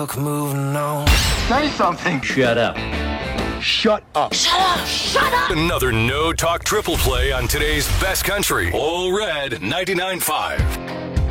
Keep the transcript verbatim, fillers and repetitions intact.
Moving on. Say something. Shut up. Shut up. Shut up! Shut up! Another no talk triple play on today's best country. All Red ninety-nine point five.